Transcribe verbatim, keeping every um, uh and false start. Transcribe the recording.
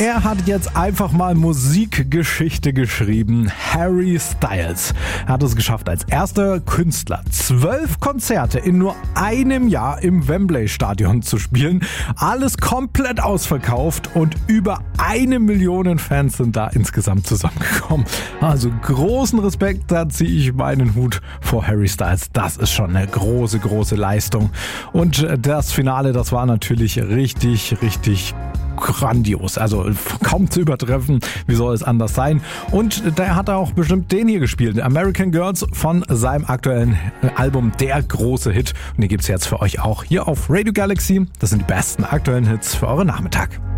Er hat jetzt einfach mal Musikgeschichte geschrieben. Harry Styles. Er hat es geschafft, als erster Künstler zwölf Konzerte in nur einem Jahr im Wembley-Stadion zu spielen. Alles komplett ausverkauft und über eine Million Fans sind da insgesamt zusammengekommen. Also großen Respekt, da ziehe ich meinen Hut vor Harry Styles. Das ist schon eine große, große Leistung. Und das Finale, das war natürlich richtig, richtig grandios. Also kaum zu übertreffen. Wie soll es anders sein? Und da hat er auch bestimmt den hier gespielt. American Girls von seinem aktuellen Album Der große Hit. Und den gibt's jetzt für euch auch hier auf Radio Galaxy. Das sind die besten aktuellen Hits für euren Nachmittag.